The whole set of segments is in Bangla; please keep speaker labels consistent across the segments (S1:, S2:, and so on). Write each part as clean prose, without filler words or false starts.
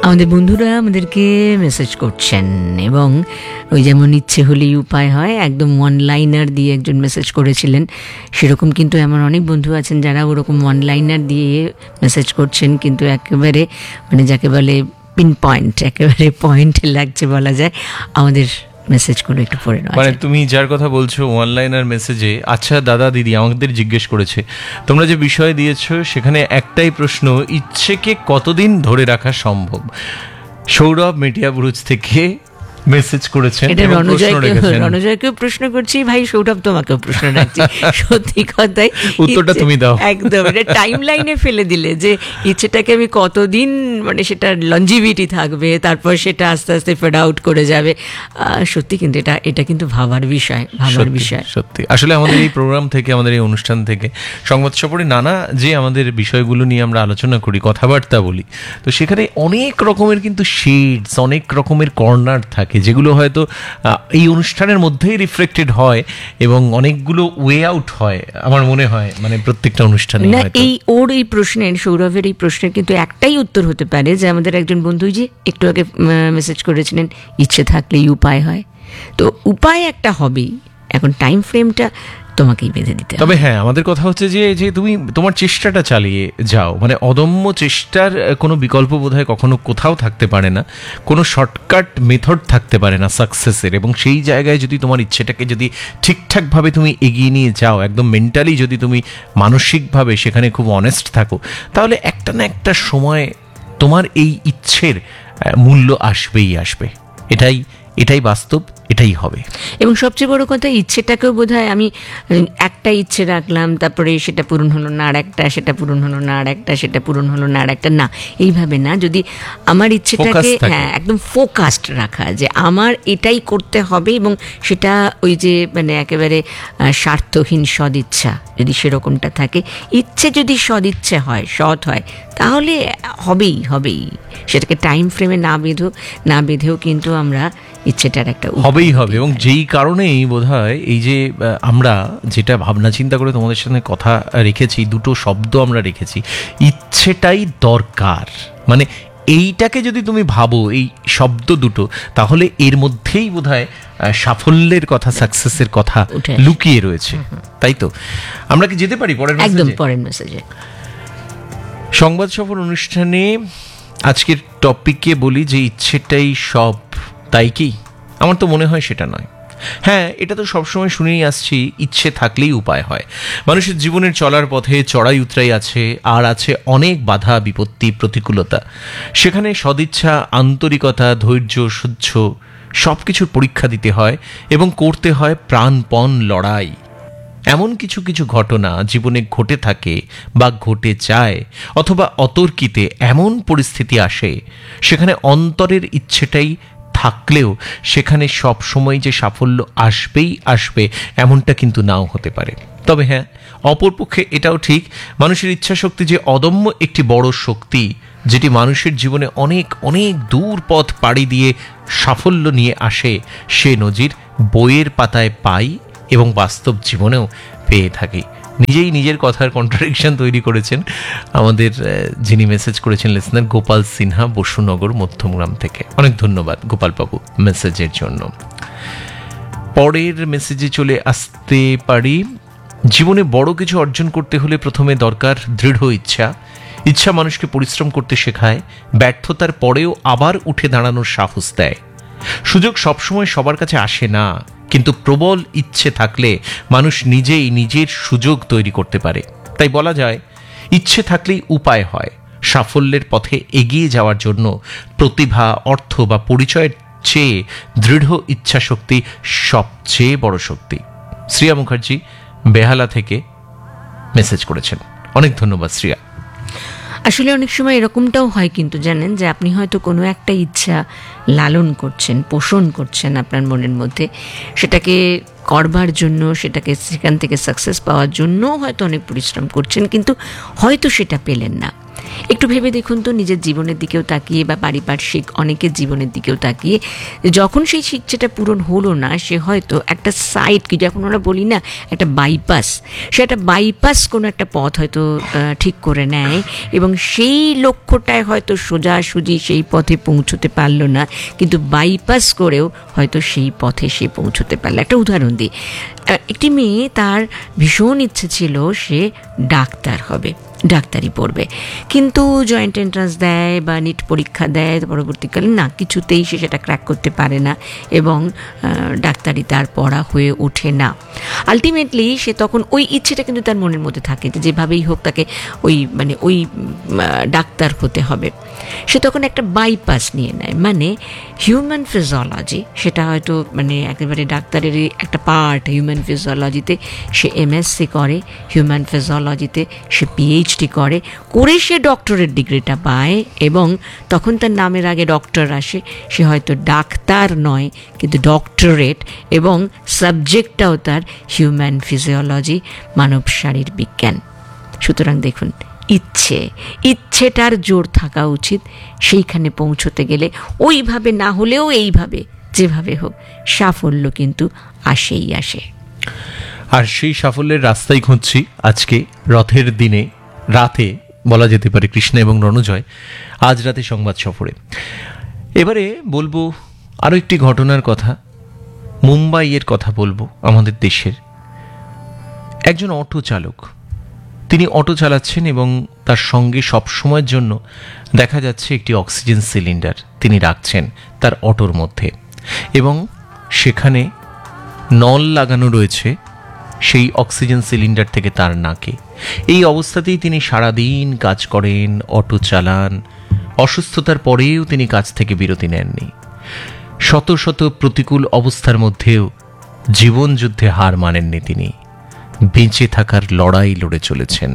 S1: আমাদের বন্ধুরা আমাদেরকে মেসেজ করছেন এবং ওই যেমন ইচ্ছে হলেই উপায় হয়, একদম ওয়ান লাইনার দিয়ে একজন মেসেজ করেছিলেন, সেরকম কিন্তু এমন অনেক বন্ধু আছেন যারা ওরকম ওয়ান লাইনার দিয়ে মেসেজ করছেন, কিন্তু একেবারে মানে যাকে বলে পিন পয়েন্ট, একেবারে পয়েন্টে লাগছে বলা যায়। আমাদের মেসেজগুলো একটু পড়ে নেওয়া।
S2: মানে তুমি যার কথা বলছো অনলাইনের মেসেজে, আচ্ছা দাদা দিদি আমাদের জিজ্ঞেস করেছে তোমরা যে বিষয় দিয়েছো সেখানে একটাই প্রশ্ন, ইচ্ছেকে কতদিন ধরে রাখা সম্ভব? সৌরভ মেটিয়াবুরুজ থেকে মেসেজ করেছেন।
S1: এটা রণজয়কেও প্রশ্ন করছি, ভাই সৌরভ তোমাকেও প্রশ্ন রাখছি। সত্যি কথাই
S2: উত্তরটা তুমি দাও।
S1: একদম এটা টাইম লাইনে ফেলে দিলে যে ইচ্ছেটাকে আমি কতদিন, মানে সেটা লঞ্জিভিটি থাকবে, তারপর সেটা আস্তে আস্তে ফেড আউট করে যাবে। সত্যি কিন্তু এটা কিন্তু ভাবার বিষয়।
S2: সত্যি আসলে আমাদের এই প্রোগ্রাম থেকে, আমাদের এই অনুষ্ঠান থেকে, সংবাদ সফরে নানা যে আমাদের বিষয়গুলো নিয়ে আমরা আলোচনা করি, কথাবার্তা বলি, তো সেখানে অনেক রকমের কিন্তু শেডস, অনেক রকমের কর্নার থাকে যেগুলো হয়তো এই অনুষ্ঠানের মধ্যেই রিফ্লেক্টেড হয় এবং অনেকগুলো ওয়ে আউট হয় আমার মনে হয়, মানে প্রত্যেকটা অনুষ্ঠানে।
S1: না, এই প্রশ্নের, সৌরভের এই প্রশ্নের কিন্তু একটাই উত্তর হতে পারে যে আমাদের একজন বন্ধু যে একটু আগে মেসেজ করেছিলেন, ইচ্ছে থাকলেই উপায় হয়। তো উপায় একটা হবেই, এখন টাইম ফ্রেমটা তোমাকেই বেঁধে দিতে হবে।
S2: তবে হ্যাঁ, আমাদের কথা হচ্ছে যে তুমি তোমার চেষ্টাটা চালিয়ে যাও, মানে অদম্য চেষ্টার কোনো বিকল্প বোধহয় কখনো কোথাও থাকতে পারে না, কোনো শর্টকাট মেথড থাকতে পারে না সাকসেসের। এবং সেই জায়গায় যদি তোমার ইচ্ছেটাকে যদি ঠিকঠাকভাবে তুমি এগিয়ে নিয়ে যাও, একদম মেন্টালি যদি তুমি মানসিকভাবে সেখানে খুব অনেস্ট থাকো, তাহলে একটা না একটা সময় তোমার এই ইচ্ছের মূল্য আসবেই আসবে। এটাই বাস্তব, এটাই হবে।
S1: এবং সবচেয়ে বড় কথা, ইচ্ছেটাকেও বোধহয় আমি একটা ইচ্ছে রাখলাম, তারপরে সেটা পূরণ হলো না, আর একটা, সেটা পূরণ হলো না, আর একটা, সেটা পূরণ হলো না, আর একটা, না, এইভাবে না। যদি আমার ইচ্ছেটাকে একদম ফোকাসড রাখা, যে আমার এটাই করতে হবে, এবং সেটা ওই যে মানে একেবারে স্বার্থহীন সদিচ্ছা যদি সেরকমটা থাকে, ইচ্ছে যদি সদিচ্ছে হয়, সৎ হয়, তাহলে হবেই। সেটাকে টাইম ফ্রেমে না বেঁধেও কিন্তু আমরা ইচ্ছেটার একটা
S2: হবেই হবে। এবং যেই কারণেই বোধহয় এই যে আমরা যেটা ভাবনা চিন্তা করে তোমাদের সাথে কথা রেখেছি, দুটো শব্দ আমরা রেখেছি, ইচ্ছেটাই দরকার। মানে এইটাকে যদি তুমি ভাবো, এই শব্দ দুটো, তাহলে এর মধ্যেই বোধহয় সাফল্যের কথা, সাকসেসের কথা লুকিয়ে রয়েছে। তাই তো? আমরা কি যেতে পারি পরের মেসেজে? সংবাদ সফর অনুষ্ঠানে আজকের টপিকে বলি যে ইচ্ছেটাই সব, তাই কি? আমার তো মনে হয় সেটা নয়। হ্যাঁ, এটা তো সবসময় শুনেই আসছি, ইচ্ছে থাকলেই উপায় হয়। মানুষের জীবনের চলার পথে চড়াই উতরাই আছে, আর আছে অনেক বাধা বিপত্তি, প্রতিকূলতা। সেখানে সদিচ্ছা, আন্তরিকতা, ধৈর্য, সহ্য সব কিছুর পরীক্ষা দিতে হয় এবং করতে হয় প্রাণপণ লড়াই। এমন কিছু কিছু ঘটনা জীবনে ঘটে থাকে বা ঘটে যায়, অথবা অতর্কিতে এমন পরিস্থিতি আসে, সেখানে অন্তরের ইচ্ছেটাই থাকলেও সেখানে সব সময় যে সাফল্য আসবে এমনটা কিন্তু নাও হতে পারে। তবে হ্যাঁ, অপরপক্ষে এটাও ঠিক, মানুষের ইচ্ছা শক্তি যে অদম্য একটি বড় শক্তি, যেটি মানুষের জীবনে অনেক অনেক দূর পথ পাড়ি দিয়ে সাফল্য নিয়ে আসে, সে নজির বইয়ের পাতায় পাই এবং বাস্তব জীবনেও পেয়ে থাকি। নিজেই নিজের কথার কন্ট্রাডিকশন তৈরি করেছেন আমাদের যিনি মেসেজ করেছেন, লিসনার গোপাল সিনহা, বসুনগর, মধ্যমগ্রাম থেকে। অনেক ধন্যবাদ গোপালবাবু মেসেজের জন্য। পরের মেসেজে চলে আসতে পারি। জীবনে বড় কিছু অর্জন করতে হলে প্রথমে দরকার দৃঢ় ইচ্ছা মানুষকে পরিশ্রম করতে শেখায়, ব্যর্থতার পরেও আবার উঠে দাঁড়ানোর সাহস দেয়। সুযোগ সবসময় সবার কাছে আসে না, কিন্তু প্রবল ইচ্ছে থাকলে মানুষ নিজেই নিজের সুযোগ তৈরি করতে পারে। তাই বলা যায়, ইচ্ছে থাকলেই উপায় হয়। সাফল্যের পথে এগিয়ে যাওয়ার জন্য প্রতিভা, অর্থ বা পরিচয়ের চেয়ে দৃঢ় ইচ্ছা শক্তি সবচেয়ে বড় শক্তি। শ্রিয়া মুখার্জি বেহালা থেকে মেসেজ করেছেন। অনেক ধন্যবাদ শ্রিয়া।
S1: আসলে অনেক সময় এরকমটাও হয় কিন্তু জানেন, যে আপনি হয়তো কোনো একটা ইচ্ছা লালন করছেন, পোষণ করছেন আপনার মনের মধ্যে, সেটাকে করবার জন্য, সেটাকে সেখান থেকে সাকসেস পাওয়ার জন্য হয়তো অনেক পরিশ্রম করছেন, কিন্তু হয়তো সেটা পেলেন না। একটু ভেবে দেখুন তো, নিজের জীবনের দিকেও তাকিয়ে বা পারিপার্শ্বিক অনেকের জীবনের দিকেও তাকিয়ে, যখন সেই ইচ্ছেটা পূরণ হলো না, সে হয়তো একটা সাইড, কি যখন ওরা বলি না একটা বাইপাস, সে একটা বাইপাস কোনো একটা পথ হয়তো ঠিক করে নেয়, এবং সেই লক্ষ্যটায় হয়তো সোজাসুজি সেই পথে পৌঁছতে পারলো না, কিন্তু বাইপাস করেও হয়তো সেই পথে সে পৌঁছতে পারলো। একটা উদাহরণ দিই, একটি মেয়ে, তার ভীষণ ইচ্ছে ছিল সে ডাক্তার হবে, ডাক্তারি পড়বে, কিন্তু জয়েন্ট এন্ট্রান্স দেয় বা নিট পরীক্ষা দেয়, পরবর্তীকালে না কিছুতেই সে সেটা ক্র্যাক করতে পারে না, এবং ডাক্তারি তার পড়া হয়ে ওঠে না। আলটিমেটলি সে তখন ওই ইচ্ছেটা কিন্তু তার মনের মধ্যে থাকে যে যেভাবেই হোক তাকে ওই ডাক্তার হতে হবে। সে তখন একটা বাইপাস নিয়ে নেয়, মানে হিউম্যান ফিজিওলজি, সেটা হয়তো একেবারে ডাক্তারেরই একটা পার্ট। হিউম্যান ফিজিওলজিতে সে এমএসসি করে, হিউম্যান ফিজিওলজিতে সে পিএইচডি করে সে ডক্টরেট ডিগ্রিটা পায়, এবং তখন তার নামের আগে ডক্টর আসে। সে হয়তো ডাক্তার নয়, কিন্তু ডক্টরেট, এবং সাবজেক্টটাও তার হিউম্যান ফিজিওলজি, মানব শারীর বিজ্ঞান। সুতরাং দেখুন, ইচ্ছেটার জোর থাকা উচিত। সেইখানে পৌঁছতে গেলে ওইভাবে না হলেও এইভাবে, যেভাবে হোক, সাফল্য কিন্তু আসেই আসে।
S2: আর সেই সাফল্যের রাস্তাই খুঁজছি আজকে রথের দিনে, রাতে বলা যেতে পারে, কৃষ্ণ এবং রণজয় আজ রাতে সংবাদ সফরে। এবারে বলবো আরও একটি ঘটনার কথা, মুম্বাইয়ের কথা বলবো। আমাদের দেশের একজন অটো চালক, তিনি অটো চালাচ্ছেন এবং তার সঙ্গে সব সময়ের জন্য দেখা যাচ্ছে একটি অক্সিজেন সিলিন্ডার তিনি রাখছেন তার অটোর মধ্যে, এবং সেখানে নল লাগানো রয়েছে সেই অক্সিজেন সিলিন্ডার থেকে তার নাকে। এই অবস্থাতেই তিনি সারাদিন কাজ করেন, অটো চালান। অসুস্থতার পরেও তিনি কাজ থেকে বিরতি নেননি। শত শত প্রতিকূল অবস্থার মধ্যেও জীবন যুদ্ধে হার মানেননি তিনি, বেঁচে থাকার লড়াই লড়ে চলেছেন।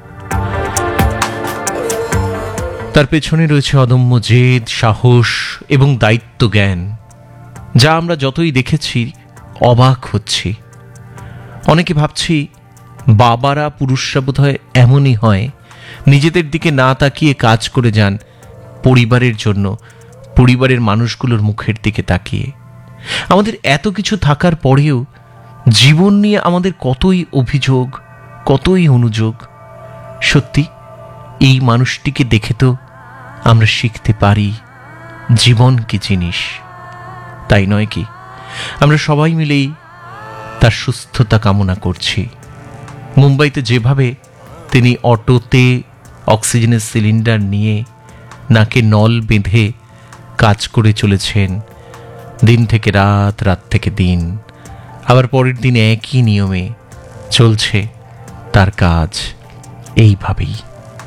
S2: তার পেছনে রয়েছে অদম্য জেদ, সাহস এবং দায়িত্ব জ্ঞান, যা আমরা যতই দেখেছি অবাক হচ্ছি। অনেকে ভাবছি বাবারা, পুরুষরা বোধহয় এমনই হয়, নিজেদের দিকে না তাকিয়ে কাজ করে যান পরিবারের জন্য, পরিবারের মানুষগুলোর মুখের দিকে তাকিয়ে। আমাদের এত কিছু থাকার পরেও জীবন নিয়ে আমাদের কতই অভিযোগ, কতই অনুযোগ। সত্যি এই মানুষটিকে দেখে তো আমরা শিখতে পারি জীবন কি জিনিস, তাই নয় কি? আমরা সবাই মিলেই তার সুস্থতা কামনা করছি। মুম্বাইতে যেভাবে তিনি অটোতে অক্সিজেনের সিলিন্ডার নিয়ে নাকে নল বেঁধে কাজ করে চলেছেন, দিন থেকে রাত, রাত থেকে দিন, আবার পরের দিন একই নিয়মে চলছে তার কাজ। এইভাবেই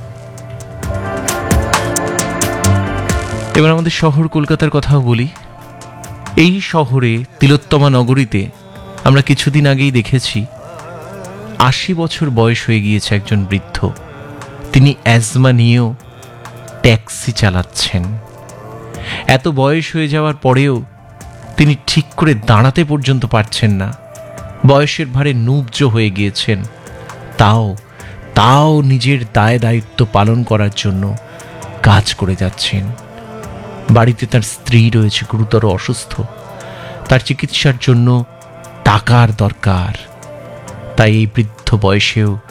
S2: এবার আমাদের শহর কলকাতার কথাও বলি। এই শহরে, তিলোত্তমা নগরীতে, আমরা কিছুদিন আগেই দেখেছি ৮০ বছর বয়স হয়ে গিয়েছে একজন বৃদ্ধ, তিনি অ্যাজমা নিয়েও ট্যাক্সি চালাচ্ছেন। এত বয়স হয়ে যাওয়ার পরেও তিনি ঠিক করে দাঁড়াতে পর্যন্ত পারছেন না, বয়সের ভারে নুব্জ হয়ে গিয়েছেন। তাও নিজের দায় দায়িত্ব পালন করার জন্য কাজ করে যাচ্ছেন। বাড়িতে তার স্ত্রী রয়েছে গুরুতর অসুস্থ, তার চিকিৎসার জন্য টাকার দরকার, তাই এই বৃদ্ধ বয়সেও